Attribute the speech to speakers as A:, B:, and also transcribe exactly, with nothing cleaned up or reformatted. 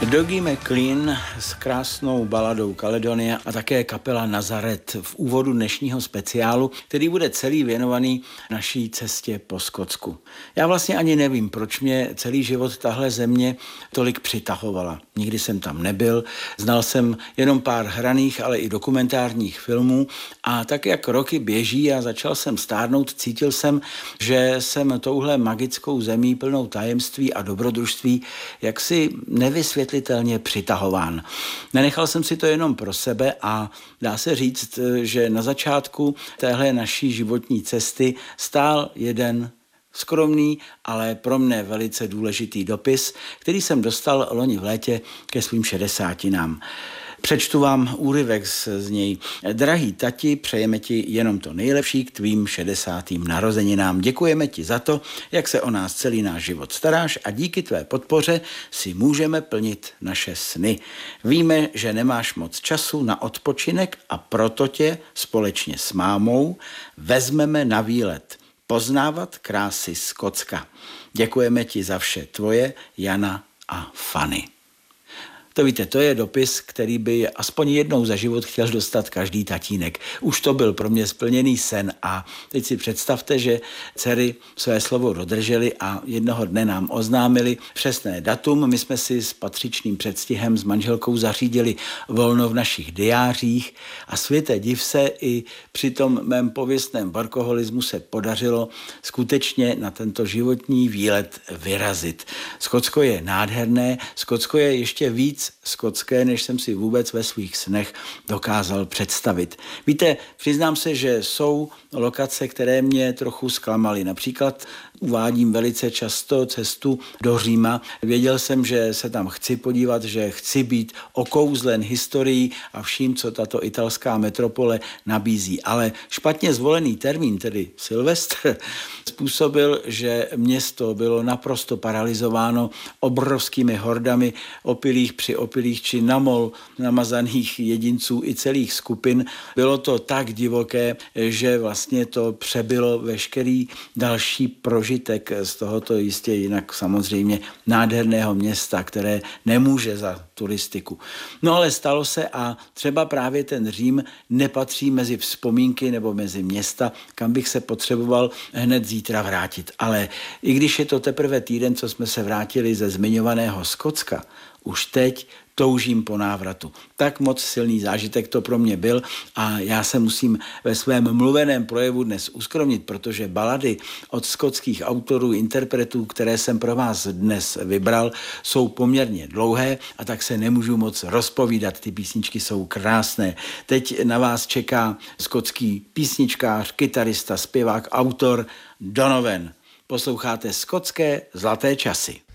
A: Dougie MacLean s krásnou baladou Caledonia a také kapela Nazaret v úvodu dnešního speciálu, který bude celý věnovaný naší cestě po Skotsku. Já vlastně ani nevím, proč mě celý život tahle země tolik přitahovala. Nikdy jsem tam nebyl, znal jsem jenom pár hraných, ale i dokumentárních filmů a tak jak roky běží a začal jsem stárnout, cítil jsem, že jsem touhle magickou zemí plnou tajemství a dobrodružství jaksi nevysvětlitelně přitahován. Nenechal jsem si to jenom pro sebe a dá se říct, že na začátku téhle naší životní cesty stál jeden skromný, ale pro mne velice důležitý dopis, který jsem dostal loni v létě ke svým šedesátinám. Přečtu vám úryvek z něj. Drahý tati, přejeme ti jenom to nejlepší k tvým šedesátým narozeninám. Děkujeme ti za to, jak se o nás celý náš život staráš a díky tvé podpoře si můžeme plnit naše sny. Víme, že nemáš moc času na odpočinek a proto tě společně s mámou vezmeme na výlet poznávat krásy Skotska. Děkujeme ti za vše tvoje, Jana a Fanny. To víte, to je dopis, který by aspoň jednou za život chtěl dostat každý tatínek. Už to byl pro mě splněný sen a teď si představte, že dcery své slovo dodrželi a jednoho dne nám oznámili přesné datum. My jsme si s patřičným předstihem s manželkou zařídili volno v našich diářích a světe div se, i při tom mém pověstném workoholismu se podařilo skutečně na tento životní výlet vyrazit. Skotsko je nádherné, Skotsko je ještě víc skotské, než jsem si vůbec ve svých snech dokázal představit. Víte, přiznám se, že jsou lokace, které mě trochu zklamaly. Například uvádím velice často cestu do Říma. Věděl jsem, že se tam chci podívat, že chci být okouzlen historií a vším, co tato italská metropole nabízí. Ale špatně zvolený termín, tedy Silvestr, způsobil, že město bylo naprosto paralyzováno obrovskými hordami opilých při opilých či namol namazaných jedinců i celých skupin. Bylo to tak divoké, že vlastně to přebylo veškerý další prožitek z tohoto jistě jinak samozřejmě nádherného města, které nemůže za turistiku. No ale stalo se a třeba právě ten Řím nepatří mezi vzpomínky nebo mezi města, kam bych se potřeboval hned zítra vrátit. Ale i když je to teprve týden, co jsme se vrátili ze zmiňovaného Skotska, už teď toužím po návratu. Tak moc silný zážitek to pro mě byl a já se musím ve svém mluveném projevu dnes uskromnit, protože balady od skotských autorů, interpretů, které jsem pro vás dnes vybral, jsou poměrně dlouhé a tak se nemůžu moc rozpovídat. Ty písničky jsou krásné. Teď na vás čeká skotský písničkář, kytarista, zpěvák, autor Donovan. Posloucháte Skotské zlaté časy.